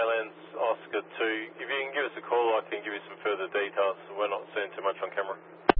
Airlands Oscar 2. If you can give us a call, I can give you some further details. We're not seeing too much on camera.